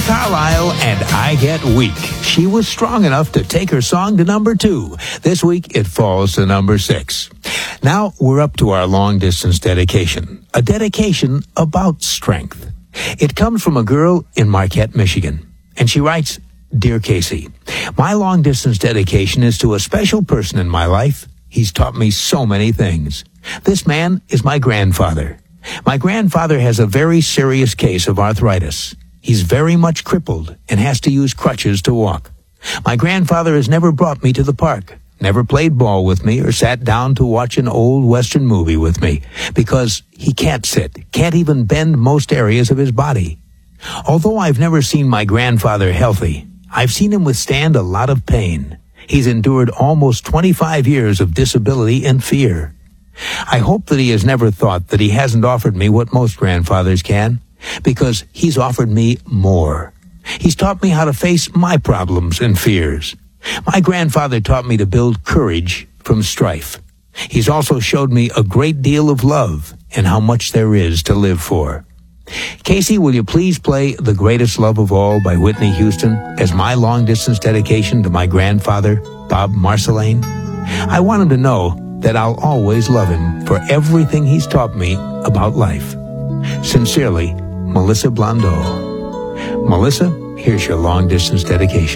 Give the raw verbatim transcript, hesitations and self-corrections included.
Carlisle and I Get Weak. She was strong enough to take her song to number two. This week, it falls to number six. Now, we're up to our long-distance dedication. A dedication about strength. It comes from a girl in Marquette, Michigan. And she writes, Dear Casey, my long-distance dedication is to a special person in my life. He's taught me so many things. This man is my grandfather. My grandfather has a very serious case of arthritis. He's very much crippled and has to use crutches to walk. My grandfather has never brought me to the park, never played ball with me or sat down to watch an old Western movie with me because he can't sit, can't even bend most areas of his body. Although I've never seen my grandfather healthy, I've seen him withstand a lot of pain. He's endured almost twenty-five years of disability and fear. I hope that he has never thought that he hasn't offered me what most grandfathers can, because he's offered me more. He's taught me how to face my problems and fears. My grandfather taught me to build courage from strife. He's also showed me a great deal of love and how much there is to live for. Casey, will you please play The Greatest Love of All by Whitney Houston as my long-distance dedication to my grandfather, Bob Marceline? I want him to know that I'll always love him for everything he's taught me about life. Sincerely, Melissa Blondeau. Melissa, here's your long-distance dedication.